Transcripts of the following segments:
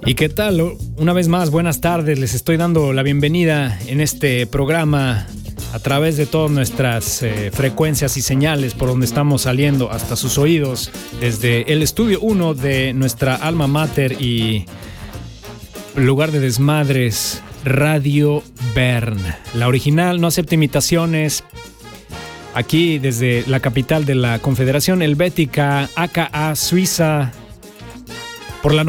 ¿Y qué tal? Una vez más, buenas tardes. Les estoy dando la bienvenida en este programa a través de todas nuestras frecuencias y señales por donde estamos saliendo hasta sus oídos, desde el estudio 1 de nuestra alma mater y lugar de desmadres, Radio Bern. La original, no acepta imitaciones. Aquí desde la capital de la Confederación Helvética, aka Suiza, por la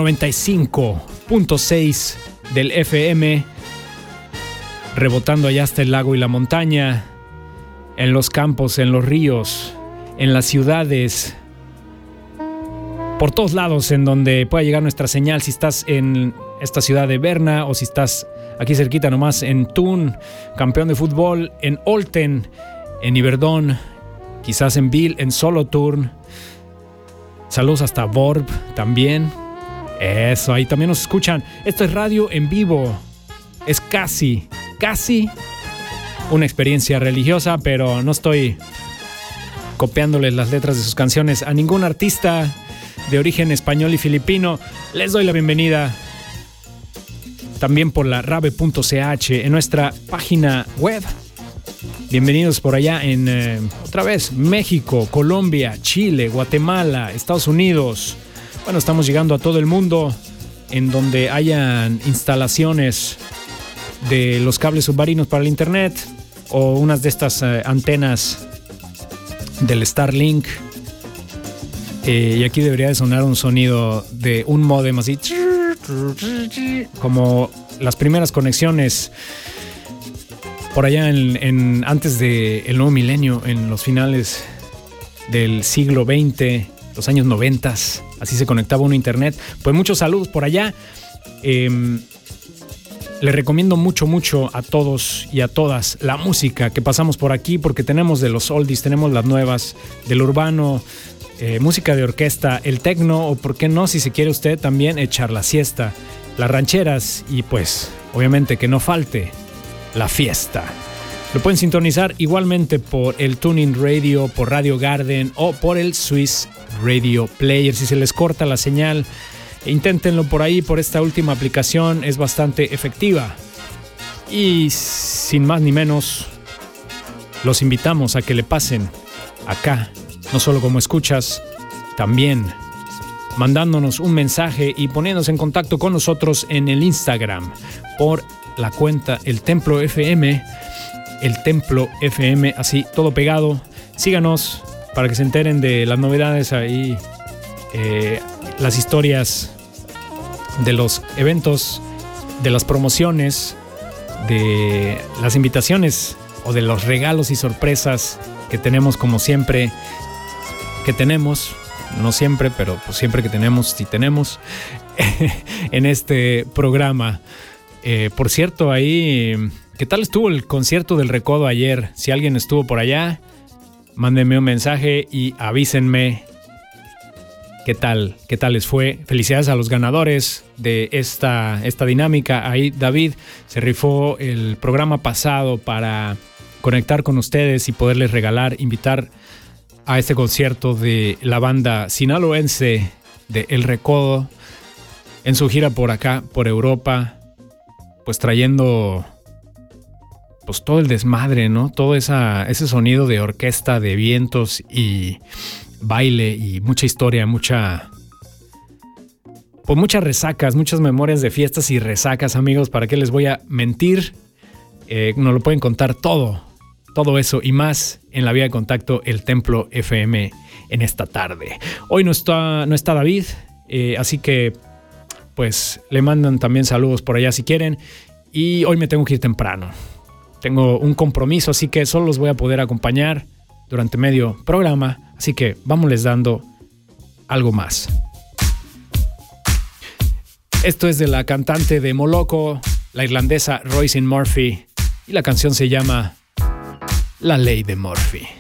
95.6 del FM, rebotando allá hasta el lago y la montaña, en los campos, en los ríos, en las ciudades, por todos lados en donde pueda llegar nuestra señal. Si estás en esta ciudad de Berna o si estás aquí cerquita nomás en Thun, campeón de fútbol, en Olten, en Yverdon, quizás en Biel, en Solothurn. Saludos hasta Vorb también. Eso, ahí también nos escuchan. Esto es radio en vivo. Es casi una experiencia religiosa, pero no estoy copiándoles las letras de sus canciones a ningún artista de origen español y filipino. Les doy la bienvenida también por la rave.ch en nuestra página web. Bienvenidos por allá en, otra vez, México, Colombia, Chile, Guatemala, Estados Unidos. Bueno, estamos llegando a todo el mundo en donde hayan instalaciones de los cables submarinos para el internet o unas de estas antenas del Starlink. Y aquí debería de sonar un sonido de un módem así, como las primeras conexiones por allá antes del nuevo milenio, en los finales del siglo XX, los años 90, así se conectaba uno a internet. Pues muchos saludos por allá. Les recomiendo mucho a todos y a todas la música que pasamos por aquí, porque tenemos de los oldies, tenemos las nuevas, del urbano, música de orquesta, el techno, o por qué no, si se quiere usted también echar la siesta, las rancheras y pues obviamente que no falte la fiesta. Lo pueden sintonizar igualmente por el TuneIn Radio, por Radio Garden o por el Swiss Radio Player. Si se les corta la señal, inténtenlo por ahí, por esta última aplicación, es bastante efectiva. Y sin más ni menos, los invitamos a que le pasen acá, no solo como escuchas, también mandándonos un mensaje y poniéndose en contacto con nosotros en el Instagram por la cuenta El Templo FM, así todo pegado. Síganos para que se enteren de las novedades ahí, las historias de los eventos, de las promociones, de las invitaciones o de los regalos y sorpresas que tenemos, como siempre que tenemos, no siempre, pero pues siempre que tenemos, sí tenemos en este programa. Por cierto, ahí, ¿qué tal estuvo el concierto del Recodo ayer? Si alguien estuvo por allá, mándenme un mensaje y avísenme qué tal les fue. Felicidades a los ganadores de esta dinámica. Ahí David se rifó el programa pasado para conectar con ustedes y poderles invitar a este concierto de la banda sinaloense de El Recodo en su gira por acá, por Europa, pues trayendo pues todo el desmadre, ¿no? Todo ese sonido de orquesta, de vientos y baile y mucha historia, muchas resacas, muchas memorias de fiestas y resacas, amigos. ¿Para qué les voy a mentir? Nos lo pueden contar todo eso y más en la vía de contacto El Templo FM en esta tarde. Hoy no está David, así que pues le mandan también saludos por allá si quieren. Y hoy me tengo que ir temprano. Tengo un compromiso, así que solo los voy a poder acompañar durante medio programa. Así que vámonos dando algo más. Esto es de la cantante de Moloko, la irlandesa Roisin Murphy. Y la canción se llama La Ley de Murphy.